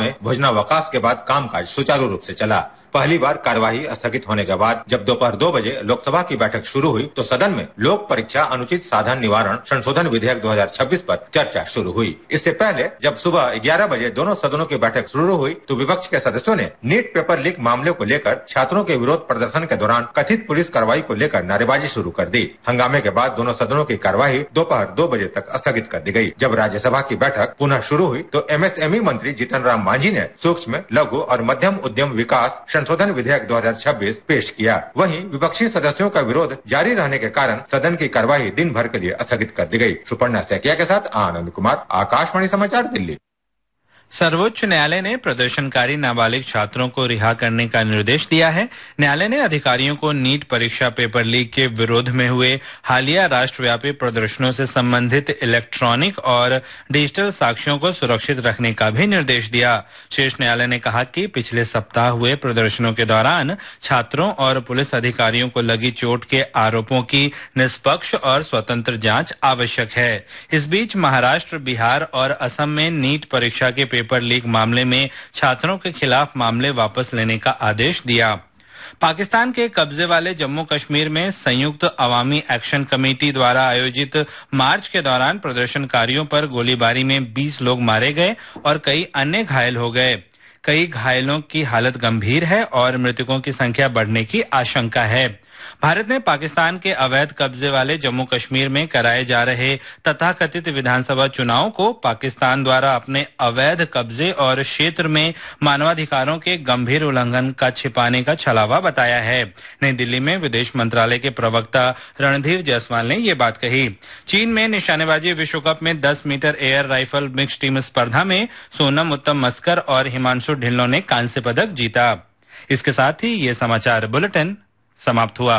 में भोजनावकाश के बाद कामकाज सुचारू रूप से चला। पहली बार कार्यवाही स्थगित होने के बाद जब दोपहर 2 बजे लोकसभा की बैठक शुरू हुई तो सदन में लोक परीक्षा अनुचित साधन निवारण संशोधन विधेयक 2026 पर चर्चा शुरू हुई। इससे पहले जब सुबह 11 बजे दोनों सदनों की बैठक शुरू हुई तो विपक्ष के सदस्यों ने नीट पेपर लीक मामले को लेकर छात्रों के विरोध प्रदर्शन के दौरान कथित पुलिस कार्रवाई को लेकर नारेबाजी शुरू कर दी। हंगामे के बाद दोनों सदनों की कार्यवाही दोपहर 2 बजे तक स्थगित कर दी गई। जब राज्यसभा की बैठक पुनः शुरू हुई तो MSME मंत्री जीतन राम मांझी ने सूक्ष्म, लघु और मध्यम उद्यम विकास संशोधन विधेयक 2026 पेश किया। वहीं विपक्षी सदस्यों का विरोध जारी रहने के कारण सदन की कार्यवाही दिन भर के लिए स्थगित कर दी गई। सुपर्णा सैकिया के साथ आनंद कुमार, आकाशवाणी समाचार, दिल्ली। सर्वोच्च न्यायालय ने प्रदर्शनकारी नाबालिग छात्रों को रिहा करने का निर्देश दिया है। न्यायालय ने अधिकारियों को नीट परीक्षा पेपर लीक के विरोध में हुए हालिया राष्ट्रव्यापी प्रदर्शनों से संबंधित इलेक्ट्रॉनिक और डिजिटल साक्ष्यों को सुरक्षित रखने का भी निर्देश दिया। शीर्ष न्यायालय ने कहा कि पिछले सप्ताह हुए प्रदर्शनों के दौरान छात्रों और पुलिस अधिकारियों को लगी चोट के आरोपों की निष्पक्ष और स्वतंत्र जांच आवश्यक है। इस बीच महाराष्ट्र, बिहार और असम में नीट परीक्षा के पेपर लीक मामले में छात्रों के खिलाफ मामले वापस लेने का आदेश दिया। पाकिस्तान के कब्जे वाले जम्मू कश्मीर में संयुक्त अवामी एक्शन कमेटी द्वारा आयोजित मार्च के दौरान प्रदर्शनकारियों पर गोलीबारी में 20 लोग मारे गए और कई अन्य घायल हो गए। कई घायलों की हालत गंभीर है और मृतकों की संख्या बढ़ने की आशंका है। भारत ने पाकिस्तान के अवैध कब्जे वाले जम्मू कश्मीर में कराए जा रहे तथाकथित विधानसभा चुनाव को पाकिस्तान द्वारा अपने अवैध कब्जे और क्षेत्र में मानवाधिकारों के गंभीर उल्लंघन का छिपाने का छलावा बताया है। नई दिल्ली में विदेश मंत्रालय के प्रवक्ता रणधीर जायसवाल ने ये बात कही। चीन में निशानेबाजी विश्व कप में 10 metre air rifle mix team स्पर्धा में सोनम उत्तम मस्कर और हिमांशु ढिल्लों ने कांस्य पदक जीता। इसके साथ ही ये समाचार बुलेटिन समाप्त हुआ।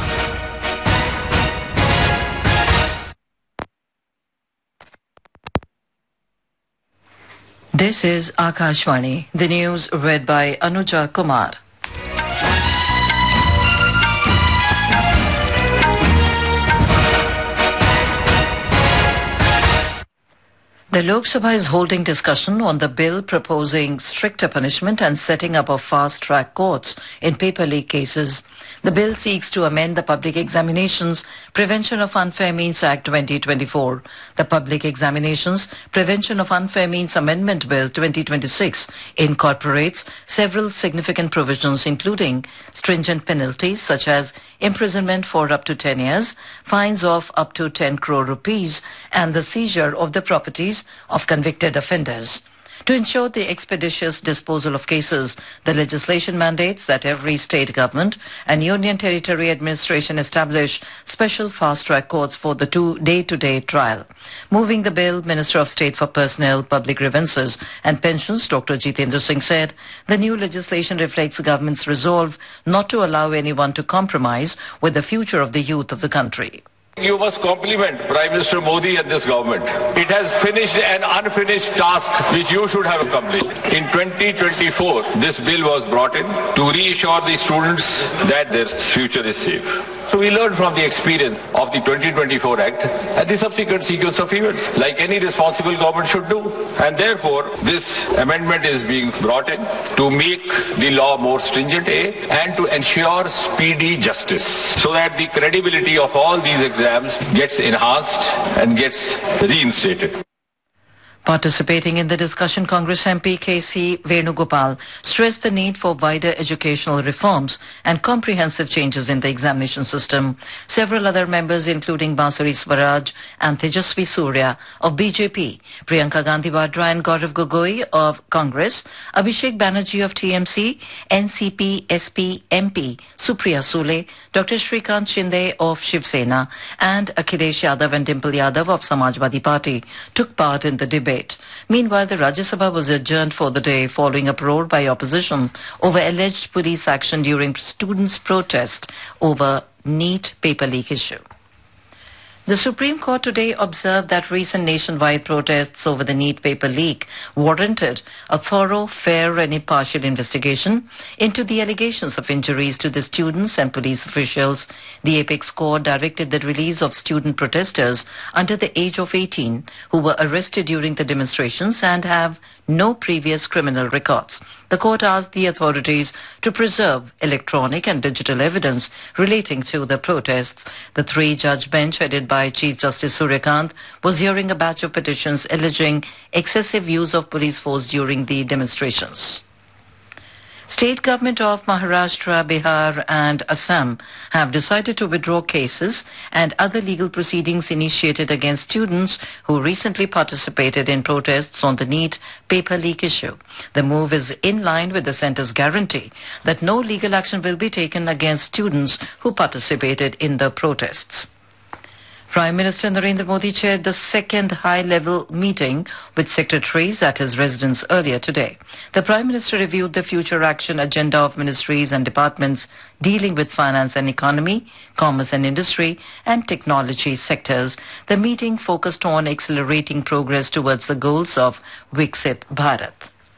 This is Akashvani. The news read by Anuja Kumar. The Lok Sabha is holding discussion on the bill proposing stricter punishment and setting up of fast-track courts in paper leak cases. The bill seeks to amend the Public Examinations Prevention of Unfair Means Act 2024. The Public Examinations Prevention of Unfair Means Amendment Bill 2026 incorporates several significant provisions including stringent penalties such as imprisonment for up to 10 years, fines of up to 10 crore rupees, and the seizure of the properties of convicted offenders. To ensure the expeditious disposal of cases, the legislation mandates that every state government and union territory administration establish special fast-track courts for the day-to-day trial. Moving the bill, Minister of State for Personnel, Public Grievances and Pensions, Dr. Jitendra Singh said, the new legislation reflects the government's resolve not to allow anyone to compromise with the future of the youth of the country. You must compliment Prime Minister Modi and this government. It has finished an unfinished task which you should have accomplished. In 2024, this bill was brought in to reassure the students that their future is safe. So we learned from the experience of the 2024 Act and the subsequent sequence of events, like any responsible government should do. And therefore, this amendment is being brought in to make the law more stringent and to ensure speedy justice, so that the credibility of all these exams gets enhanced and gets reinstated. Participating in the discussion, Congress MP K.C. Venugopal stressed the need for wider educational reforms and comprehensive changes in the examination system. Several other members, including Basari Swaraj and Tejasvi Surya of BJP, Priyanka Gandhi Vadra and Gaurav Gogoi of Congress, Abhishek Banerjee of TMC, NCP SP MP Supriya Sule, Dr. Shrikant Shinde of Shiv Sena, and Akhilesh Yadav and Dimple Yadav of Samajwadi Party took part in the debate. Meanwhile, the Rajya Sabha was adjourned for the day following uproar by opposition over alleged police action during students' protest over NEET paper leak issue. The Supreme Court today observed that recent nationwide protests over the NEET paper leak warranted a thorough, fair and impartial investigation into the allegations of injuries to the students and police officials. The apex court directed the release of student protesters under the age of 18 who were arrested during the demonstrations and have no previous criminal records. The court asked the authorities to preserve electronic and digital evidence relating to the protests. The three-judge bench headed by Chief Justice Suryakant was hearing a batch of petitions alleging excessive use of police force during the demonstrations. State government of Maharashtra, Bihar and Assam have decided to withdraw cases and other legal proceedings initiated against students who recently participated in protests on the NEET paper leak issue. The move is in line with the centre's guarantee that no legal action will be taken against students who participated in the protests. Prime Minister Narendra Modi chaired the second high-level meeting with secretaries at his residence earlier today. The Prime Minister reviewed the future action agenda of ministries and departments dealing with finance and economy, commerce and industry, and technology sectors. The meeting focused on accelerating progress towards the goals of Viksit Bharat.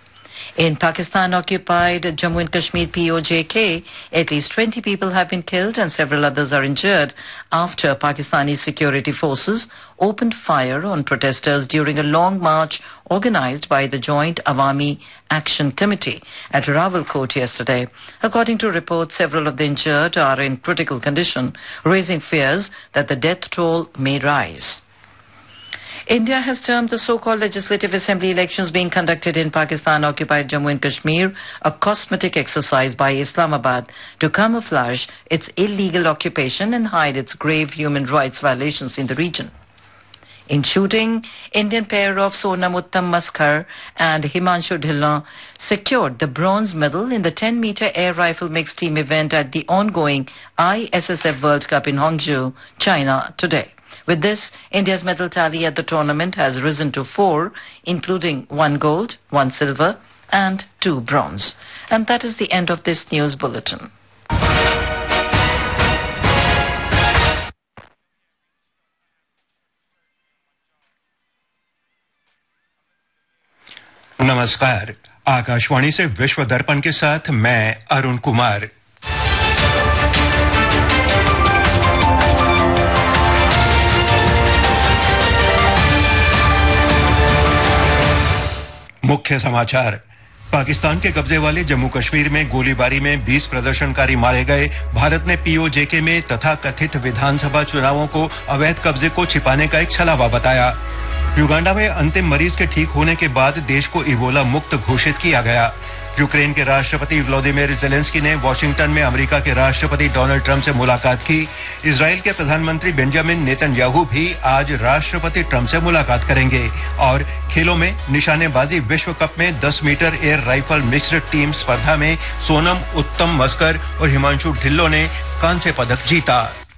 In Pakistan-occupied Jammu and Kashmir POJK, at least 20 people have been killed and several others are injured after Pakistani security forces opened fire on protesters during a long march organized by the Joint Awami Action Committee at Rawalkot yesterday. According to reports, several of the injured are in critical condition, raising fears that the death toll may rise. India has termed the so-called Legislative Assembly elections being conducted in Pakistan-occupied Jammu and Kashmir a cosmetic exercise by Islamabad to camouflage its illegal occupation and hide its grave human rights violations in the region. In shooting, Indian pair of Sonam Uttam Maskar and Himanshu Dhillon secured the bronze medal in the 10-meter air rifle mixed team event at the ongoing ISSF World Cup in Hangzhou, China today. With this, India's medal tally at the tournament has risen to 4, including 1 gold, 1 silver and 2 bronze. And that is the end of this news bulletin. नमस्कार, आकाशवाणी से विश्व दर्पण के साथ मैं अरुण कुमार। मुख्य समाचार। पाकिस्तान के कब्जे वाले जम्मू कश्मीर में गोलीबारी में 20 प्रदर्शनकारी मारे गए। भारत ने पीओजेके में तथा कथित विधानसभा चुनावों को अवैध कब्जे को छिपाने का एक छलावा बताया। युगांडा में अंतिम मरीज के ठीक होने के बाद देश को इबोला मुक्त घोषित किया गया। यूक्रेन के राष्ट्रपति व्लादिमीर ज़ेलेंस्की ने वॉशिंगटन में अमेरिका के राष्ट्रपति डोनाल्ड ट्रंप से मुलाकात की। इजराइल के प्रधानमंत्री बेंजामिन नेतन्याहू भी आज राष्ट्रपति ट्रंप से मुलाकात करेंगे। और खेलों में निशानेबाजी विश्व कप में 10 metre air rifle mixed team स्पर्धा में सोनम उत्तम मस्कर और हिमांशु ढिल्लों ने कांस्य पदक जीता।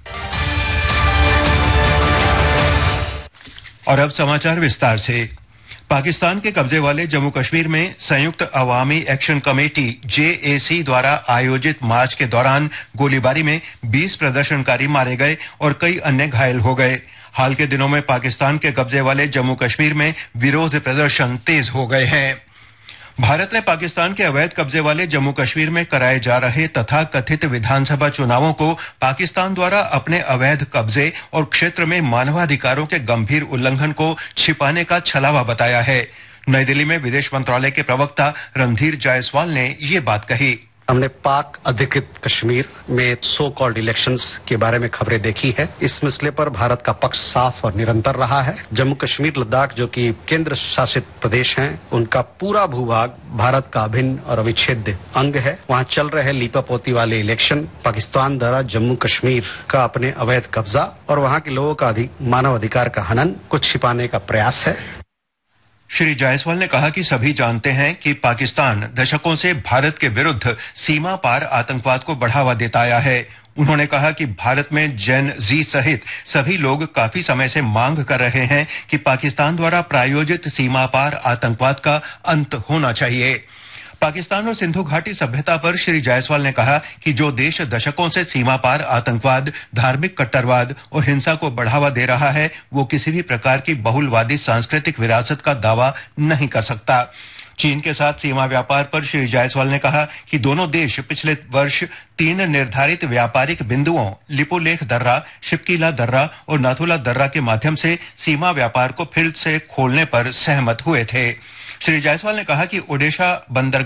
और अब समाचार विस्तार से। पाकिस्तान के कब्जे वाले जम्मू कश्मीर में संयुक्त अवामी एक्शन कमेटी जेएसी द्वारा आयोजित मार्च के दौरान गोलीबारी में 20 प्रदर्शनकारी मारे गए और कई अन्य घायल हो गए। हाल के दिनों में पाकिस्तान के कब्जे वाले जम्मू कश्मीर में विरोध प्रदर्शन तेज हो गए हैं। भारत ने पाकिस्तान के अवैध कब्जे वाले जम्मू कश्मीर में कराए जा रहे तथा कथित विधानसभा चुनावों को पाकिस्तान द्वारा अपने अवैध कब्जे और क्षेत्र में मानवाधिकारों के गंभीर उल्लंघन को छिपाने का छलावा बताया है। नई दिल्ली में विदेश मंत्रालय के प्रवक्ता रणधीर जायसवाल ने ये बात कही। हमने पाक अधिकृत कश्मीर में सो कॉल्ड इलेक्शंस के बारे में खबरें देखी है। इस मसले पर भारत का पक्ष साफ और निरंतर रहा है। जम्मू कश्मीर लद्दाख जो कि केंद्र शासित प्रदेश हैं, उनका पूरा भूभाग भारत का अभिन्न और अविच्छेद्य अंग है। वहाँ चल रहे लीपापोती वाले इलेक्शन पाकिस्तान द्वारा जम्मू कश्मीर का अपने अवैध कब्जा और वहाँ के लोगों का मानव अधिकार का हनन को छिपाने का प्रयास है। श्री जायसवाल ने कहा कि सभी जानते हैं कि पाकिस्तान दशकों से भारत के विरुद्ध सीमा पार आतंकवाद को बढ़ावा देता आया है। उन्होंने कहा कि भारत में जेन जी सहित सभी लोग काफी समय से मांग कर रहे हैं कि पाकिस्तान द्वारा प्रायोजित सीमा पार आतंकवाद का अंत होना चाहिए। पाकिस्तान और सिंधु घाटी सभ्यता पर श्री जायसवाल ने कहा कि जो देश दशकों से सीमा पार आतंकवाद, धार्मिक कट्टरवाद और हिंसा को बढ़ावा दे रहा है, वो किसी भी प्रकार की बहुलवादी सांस्कृतिक विरासत का दावा नहीं कर सकता। चीन के साथ सीमा व्यापार पर श्री जायसवाल ने कहा कि दोनों देश पिछले वर्ष 3 निर्धारित व्यापारिक बिंदुओं लिपुलेख दर्रा, शिपकीला दर्रा और नाथुला दर्रा के माध्यम से सीमा व्यापार को फिर से खोलने पर सहमत हुए थे। श्री जायसवाल ने कहा कि ओडिशा बंदरगाह